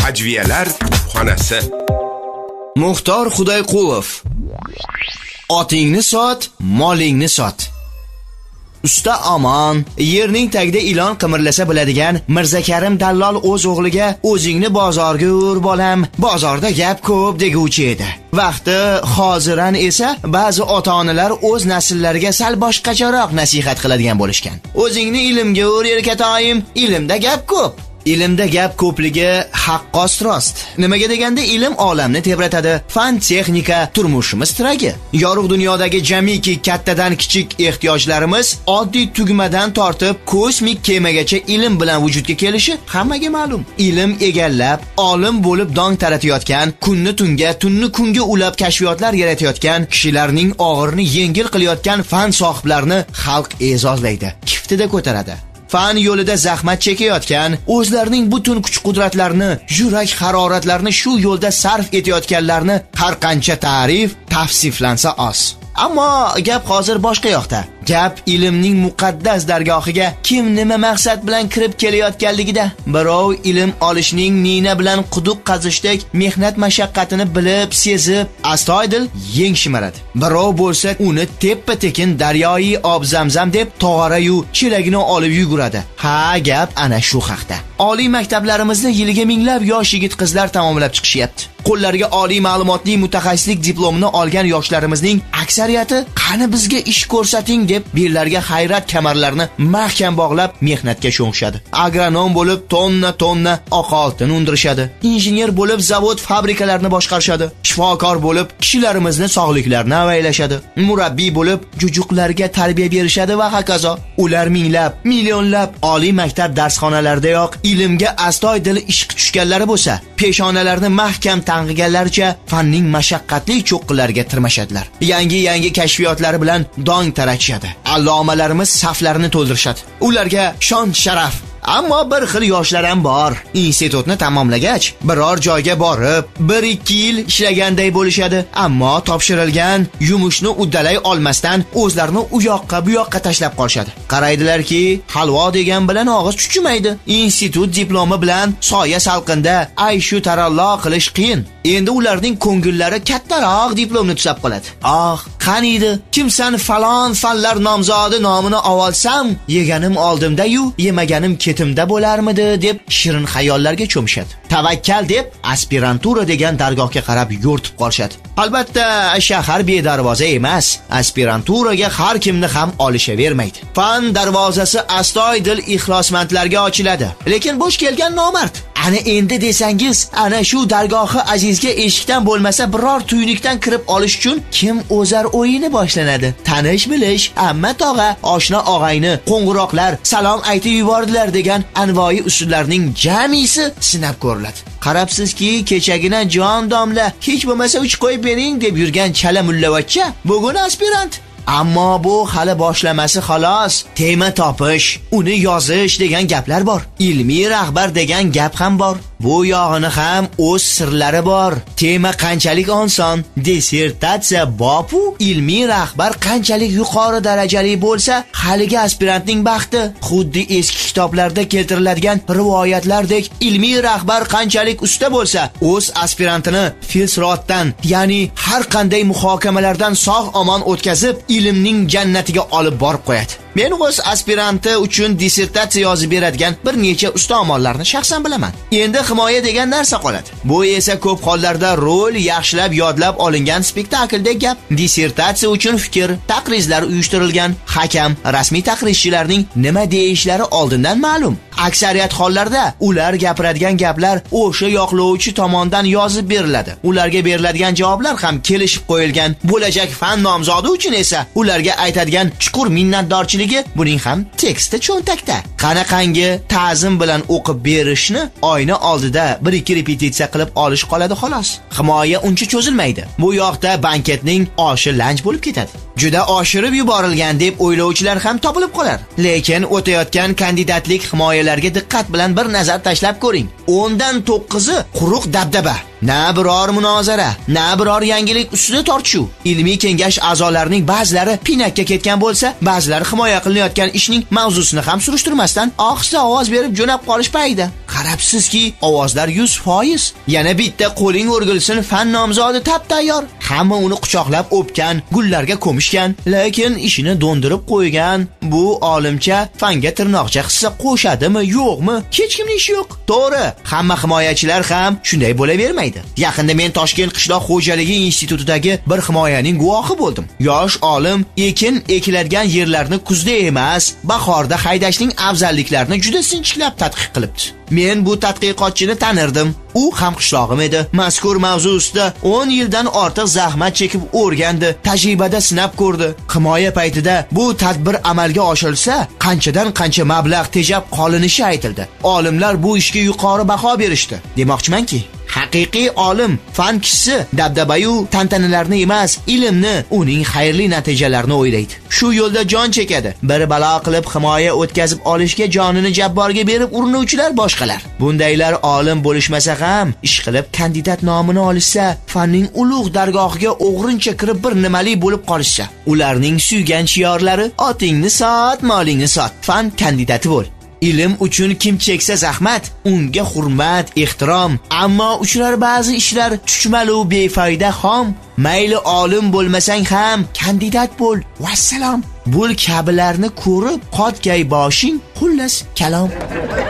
Hajviyalar xonasi. Muxtor Xudoyqulov. Otingni sot, molingni sot. Usta Aman, yerning tagida ilon qimirlasa biladigan Mirzakarim dallol o'z o'g'liga o'zingni bozorga ur bolam, bozorda gap ko'p deguvchi edi. Vaqti hoziran esa ba'zi ota-onalar o'z nasllariga sal boshqacharoq nasihat qiladigan bo'lishgan. O'zingni ilmga ur erkatoyim, ilmda gap ko'p. Ilmda gap ko'pligi haqqost rost. Nimaga deganda ilm olamni tebratadi, fan texnika turmushimiz tiragi. Yorug' dunyodagi jamiki kattadan kichik ehtiyojlarimiz oddiy tugmadan tortib kosmik kemagacha ilm bilan vujudga kelishi hammaga ma'lum. Ilm egallab, olim bo'lib dong taratayotgan, kunni tunga, tunni kunga ulab kashfiyotlar yaratayotgan kishilarning og'irini yengil qilayotgan fan sohiblarini xalq e'zozlaydi, kiftida ko'taradi. Fan yo'lida zahmat chekayotgan, o'zlarining butun kuch-qudratlarini, yurak haroratlarini shu yo'lda sarf etayotganlarni har qancha ta'rif, tavsiflansa oz. Ammo gap hozir boshqa yoqda. Gap ilmning muqaddas dargohiga kim nima maqsad bilan kirib kelayotganligida. Birov ilm olishning nina bilan quduq qazishdek mehnat mashaqqatini bilib, sezib, astoydil yeng shimaradi. Birov bo'lsa uni teppa-tekin daryoyi ob Zamzam deb tog'ara-yu chelagini olib yuguradi. Ha, gap ana shu haqda. Oliy maktablarimizni yiliga minglab yosh yigit-qizlar tamomlab chiqishyapti. Qo'llariga oliy ma'lumotli mutaxassislik diplomini olgan yoshlarimizning aksariyati qani bizga ish ko'rsating deb bellarga hayrat kamarlarini mahkam bog'lab mehnatga sho'ng'ishadi. Agronom bo'lib tonna oq oltin undirishadi. Injener bo'lib zavod fabrikalarni boshqarishadi. Shifokor bo'lib kishilarimizni sog'liklarini avaylashadi. Murabbiy bo'lib jujuqlarga tarbiya berishadi va hokazo. Ular minglab, millionlab oliy maktab darsxonalaridayoq ilmga astoydil ishq tushganlari bo'lsa, peshonalarini mahkam tang'iganlarcha fanning mashaqqatli cho'qqilariga tirmashadilar. Yangi kashfiyotlari bilan dong taratishadi. Allomalarimiz saflarini to'ldirishadi. Ularga shon sharaf. Ammo bir xil yoshlar ham bor. Institutni tamomlagach, biror joyga borib, 1-2 yil ishlaganday bo'lishadi. Ammo topshirilgan yumushni uddalay olmasdan o'zlarini u yoqqa bu yoqqa tashlab qolishadi. Qaraydilarki, halvo degan bilan og'iz chuchimaydi. Institut diplomi bilan soya salqinda ayshu tarallo qilish qiyin. Endi ularning ko'ngillari kattaroq diplomni tusab qoladi. Qaniydi, kimsan falon fanlar nomzodi nomini olsam, yeganim oldimda-yu, yemaganim ketimda bo'larmidi deb shirin xayollarga cho'mishadi. Tavakkal deb aspirantura degan dargohga qarab yo'rtib qolishadi. Albatta, shahar bedarvoza emas. Aspiranturaga har kimni ham olishavermaydi. Fan darvozasi astoydil ixlosmandlarga ochiladi. Lekin bo'sh kelgan nomard. Ana endi desangiz, ana shu dargohi azizga eshikdan bo'lmasa biror tuynikdan kirib olish uchun kim o'zar o'yini boshlanadi. Tanish bilish, amma tog'a, oshna og'ayni, qo'ng'iroqlar, salom aytib yubordilar degan anvoyi usullarning jamisi sinab ko'riladi. Qarabsizki, kechagina jon domla, hech bo'lmasa 3 qo'yib bering deb yurgan chala mullavachcha bugun aspirant. Ammo bu hali boshlamasi xolos. Tema topish, uni yozish degan gaplar bor. Ilmiy rahbar degan gap ham bor. Bu yog'ini ham o'z sirlari bor. Tema qanchalik oson, dissertatsiya bopu, ilmiy rahbar qanchalik yuqori darajali bo'lsa, haligi aspirantning baxti. Xuddi eski kitoblarda keltiriladigan rivoyatlardek, ilmiy rahbar qanchalik usta bo'lsa, o'z aspirantini filsirotdan, ya'ni har qanday muhokamalardan sog'-omon o'tkazib, ilmning jannatiga olib borib qo'yadi. Men o'z aspiranti uchun dissertatsiya yozib beradigan bir necha ustomonlarni shaxsan bilaman. Endi himoya degan narsa qoladi. Bu esa ko'p hollarda rol yaxshilab yodlab olingan spektakldek gap. Dissertatsiya uchun fikr, taqrizlar uyushtirilgan. Hakam, rasmiy taqrizchilarning nima deyishlari oldindan ma'lum. Aksariyat hollarda ular gapiradigan gaplar o'sha yoqlovchi tomonidan yozib beriladi. Ularga beriladigan javoblar ham kelishib qo'yilgan. Bo'lajak fan nomzodi uchun esa ularga aytadigan chuqur minnatdorchiligi buning ham teksti cho'ntakda. Qanaqangi ta'zim bilan o'qib berishni oyna oldida 1-2 repetitsiya qilib olish qoladi xolos. Himoya uncha cho'zilmaydi. Bu yoqda banketning oshi lanch bo'lib ketadi. Juda oshirib yuborilgan deb o'ylovchilar ham topilib qolar. Lekin o'tayotgan kandidatlik himoyalarga diqqat bilan bir nazar tashlab ko'ring. 10dan 9i quruq dabdaba. Na biror munozara, na biror yangilik ustida tortishuv. Ilmiy kengash a'zolarining ba'zilari pinakka ketgan bo'lsa, ba'zilari himoya qilinayotgan ishning mavzusini ham surishtirmasdan ohista ovoz berib jo'nab qolish payida. Qarabsizki, ovozlar 100%. Yana bitta qo'ling o'rgilsin fan nomzodi tap tayyor. Hamma uni quchoqlab o'pgan, gullarga ko'mishgan, lekin ishini do'ndirib qo'ygan. Bu olimcha fanga tirnoqcha hissa qo'shadimi, yo'qmi? Hech kimning ishi yo'q. To'g'ri, hamma himoyachilar ham shunday bo'lavermaydi. Yaqinda men Toshkent qishloq xo'jaligi institutidagi bir himoyaning guvohi bo'ldim. Yosh olim ekin ekiladigan yerlarni kuzda emas, bahorda haydashning afzalliklarini juda sinchiklab tadqiq qilibdi. Men bu tadqiqotchini tanirdim. U ham qishlog'im edi. Mazkur mavzu ustida 10 yildan ortiq zahmat chekib o'rgandi, tajribada sinab ko'rdi. Himoya paytida bu tadbir amalga oshirilsa, qanchadan qancha mablag' tejab qolinishi aytildi. Olimlar bu ishga yuqori baho berishdi. Demoqchimanki, haqiqiy olim, fan kishisi dabdabayu tantanalarni emas, ilmni, uning xayrli natijalarini o'ylaydi. Shu yo'lda jon chekadi. Bir balo qilib himoya o'tkazib olishga jonini jabborga berib urinuvchilar boshqalar. Bundaylar olim bo'lishmasa ham, ish qilib kandidat nomini olishsa, fanning ulug' dargohiga o'g'rincha kirib bir nimali bo'lib qolishsa, ularning suygan shiorlari otingni sot, molingni sot, fan kandidati bo'l. Ilm uchun kim cheksa zahmat, unga hurmat, ehtirom. Ammo uchrar ba'zi ishlar chuchmalu befoyda xom. Mayli olim bo'lmasang ham kandidat bo'l. Vassalom. Bul kabilarni ko'rib qotgay boshing, xullas kalom.